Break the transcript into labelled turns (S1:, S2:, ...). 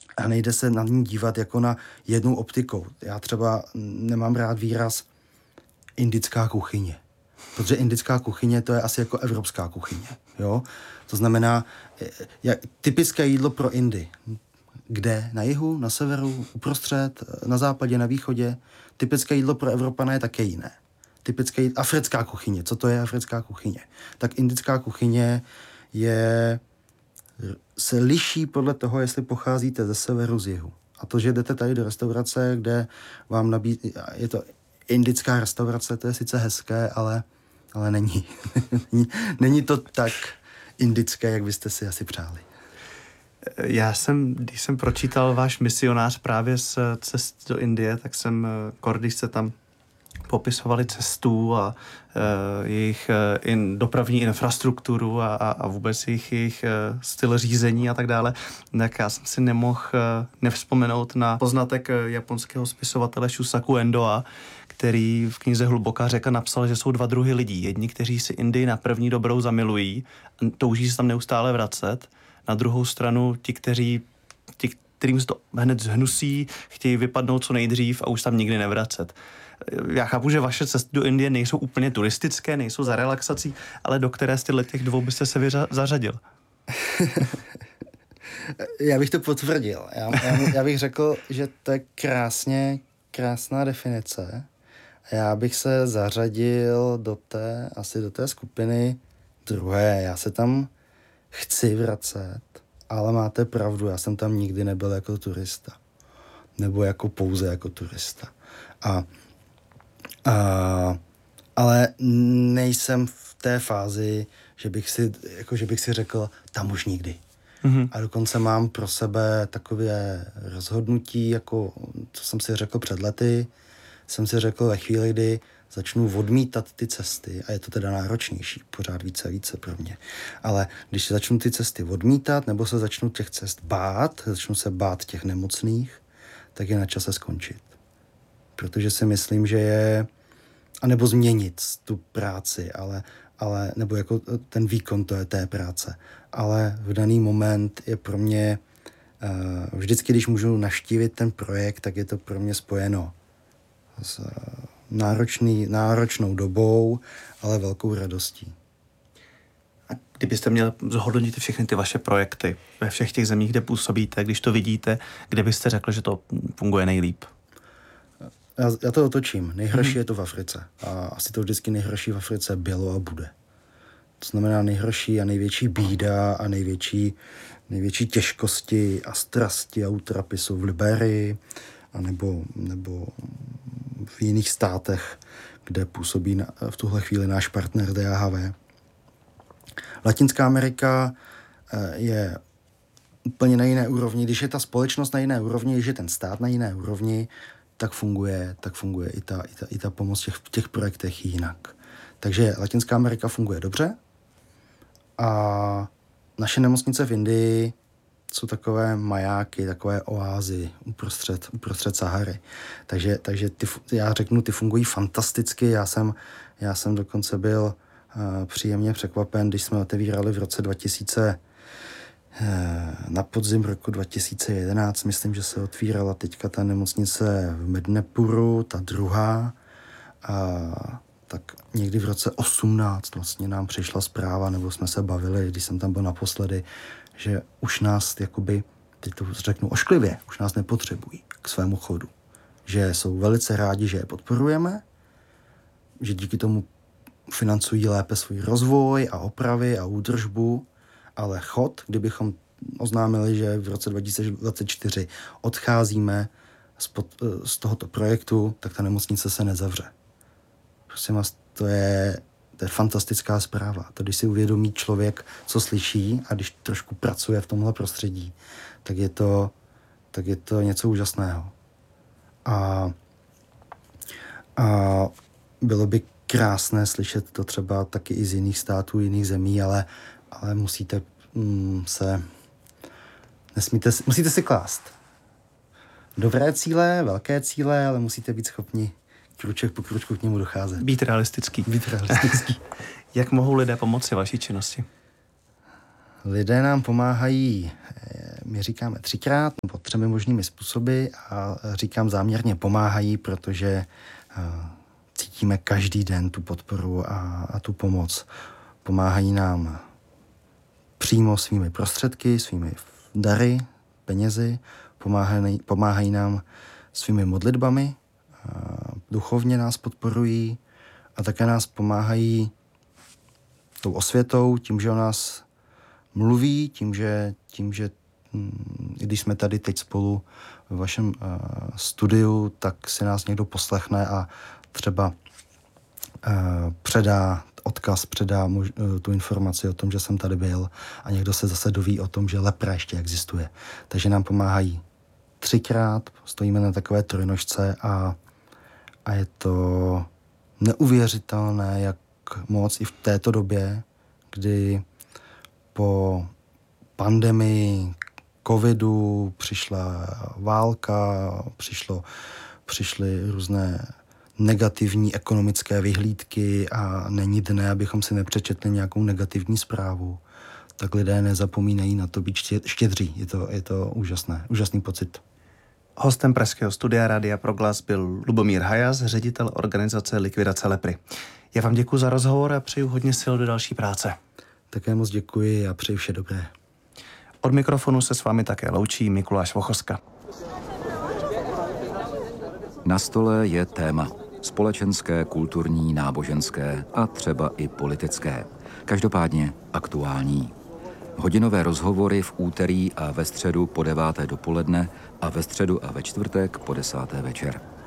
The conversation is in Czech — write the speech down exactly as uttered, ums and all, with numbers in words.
S1: a nejde se na ní dívat jako na jednou optikou. Já třeba nemám rád výraz indická kuchyně, protože indická kuchyně to je asi jako evropská kuchyně, jo? To znamená, jak, typické jídlo pro Indii. Kde? Na jihu, na severu, uprostřed, na západě, na východě. Typické jídlo pro Evropana je také jiné. Typické jídlo, africká kuchyně. Co to je africká kuchyně? Tak indická kuchyně je, se liší podle toho, jestli pocházíte ze severu, z jihu. A to, že jdete tady do restaurace, kde vám nabízí, je to indická restaurace, to je sice hezké, ale, ale není. není. Není to tak indické, jak byste si asi přáli.
S2: Já jsem, když jsem pročítal váš misionář právě z cest do Indie, tak jsem, když se tam popisovali cestu a uh, jejich uh, in, dopravní infrastrukturu a, a, a vůbec jejich, jejich uh, styl řízení a tak dále, tak já jsem si nemohl uh, nevzpomenout na poznatek uh, japonského spisovatele Shusaku Endoa, který v knize Hluboká řeka napsal, že jsou dva druhy lidí. Jedni, kteří si Indii na první dobrou zamilují, touží se tam neustále vracet. Na druhou stranu ti, kteří, ti, kterým se to hned zhnusí, chtějí vypadnout co nejdřív a už tam nikdy nevracet. Já chápu, že vaše cesty do Indie nejsou úplně turistické, nejsou za relaxací, ale do které z těch dvou byste se vyřa- zařadil?
S1: Já bych to potvrdil. Já, já, já bych řekl, že to je krásně, krásná definice. Já bych se zařadil do té, asi do té skupiny druhé. Já se tam chci vracet, ale máte pravdu, já jsem tam nikdy nebyl jako turista. Nebo jako pouze jako turista. A, a, ale nejsem v té fázi, že bych si, jako, že bych si řekl, tam už nikdy. Mm-hmm. A dokonce mám pro sebe takové rozhodnutí, jako co jsem si řekl před lety, jsem si řekl ve chvíli, kdy začnu odmítat ty cesty, a je to teda náročnější, pořád více a více pro mě, ale když začnu ty cesty odmítat, nebo se začnu těch cest bát, začnu se bát těch nemocných, tak je na čase skončit. Protože si myslím, že je, anebo změnit tu práci, ale, ale nebo jako ten výkon to je té práce. Ale v daný moment je pro mě, uh, vždycky, když můžu navštívit ten projekt, tak je to pro mě spojeno s náročný, náročnou dobou, ale velkou radostí.
S2: A kdybyste měl zhodnotit všechny ty vaše projekty ve všech těch zemích, kde působíte, když to vidíte, kde byste řekl, že to funguje nejlíp?
S1: Já, já to otočím. Nejhorší hmm. je to v Africe. A asi to vždycky nejhorší v Africe bylo a bude. To znamená nejhorší a největší bída a největší, největší těžkosti a strasti a útrapy jsou v Liberii a nebo, nebo v jiných státech, kde působí na, v tuhle chvíli náš partner D A H V. Latinská Amerika je úplně na jiné úrovni. Když je ta společnost na jiné úrovni, když je ten stát na jiné úrovni, tak funguje, tak funguje i ta, i ta, i ta pomoc těch, v těch projektech jinak. Takže Latinská Amerika funguje dobře a naše nemocnice v Indii jsou takové majáky, takové oázy uprostřed, uprostřed Sahary. Takže, takže ty, já řeknu, ty fungují fantasticky. Já jsem, já jsem dokonce byl uh, příjemně překvapen, když jsme otevírali v roce dva tisíce, uh, na podzim roku dva tisíce jedenáct, myslím, že se otvírala teďka ta nemocnice v Mednepuru, ta druhá. Uh, tak někdy v roce osmnáct vlastně nám přišla zpráva, nebo jsme se bavili, když jsem tam byl naposledy, že už nás, jakoby, teď to řeknu ošklivě, už nás nepotřebují k svému chodu. Že jsou velice rádi, že je podporujeme, že díky tomu financují lépe svůj rozvoj a opravy a údržbu, ale chod, kdybychom oznámili, že v roce dva tisíce dvacet čtyři odcházíme z, pod, z tohoto projektu, tak ta nemocnice se nezavře. Prosím vás, to je, to je fantastická zpráva. To, když si uvědomí člověk, co slyší a když trošku pracuje v tomhle prostředí, tak je to, tak je to něco úžasného. A, a bylo by krásné slyšet to třeba taky i z jiných států, jiných zemí, ale, ale musíte mm, se, nesmíte, musíte si klást dobré cíle, velké cíle, ale musíte být schopni kruček po kručku k němu docházet.
S2: Být realistický.
S1: Být realistický.
S2: Jak mohou lidé pomoci vaší činnosti?
S1: Lidé nám pomáhají my říkáme třikrát nebo třemi možnými způsoby a říkám záměrně pomáhají, protože cítíme každý den tu podporu a, a tu pomoc. Pomáhají nám přímo svými prostředky, svými dary, penězi, pomáhají, pomáhají nám svými modlitbami, duchovně nás podporují a také nás pomáhají tou osvětou, tím, že o nás mluví, tím, že, tím, že i když jsme tady teď spolu v vašem uh, studiu, tak si nás někdo poslechne a třeba uh, předá odkaz, předá muž, uh, tu informaci o tom, že jsem tady byl a někdo se zase doví o tom, že lepra ještě existuje. Takže nám pomáhají třikrát, stojíme na takové trojnožce a, a je to neuvěřitelné, jak moc i v této době, kdy po pandemii, covidu přišla válka, přišlo, přišly různé negativní ekonomické vyhlídky a není dne, abychom si nepřečetli nějakou negativní zprávu, tak lidé nezapomínají na to být štědří. Je to, je to úžasné, úžasný pocit.
S2: Hostem Pražského studia Rádia Proglas byl Lubomír Hajas, ředitel organizace Likvidace lepry. Já vám děkuji za rozhovor a přeju hodně sil do další práce.
S1: Také moc děkuji a přeji vše dobré.
S2: Od mikrofonu se s vámi také loučí Mikuláš Vochoska.
S3: Na stole je téma. Společenské, kulturní, náboženské a třeba i politické. Každopádně aktuální. Hodinové rozhovory v úterý a ve středu po deváté dopoledne a ve středu a ve čtvrtek po desáté večer.